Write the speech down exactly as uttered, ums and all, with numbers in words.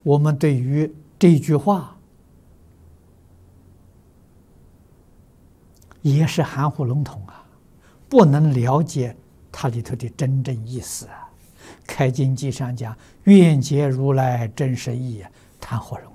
我们对于这句话也是含糊笼统啊，不能了解它里头的真正意思啊。开经记上讲：“愿解如来真实义，谈何容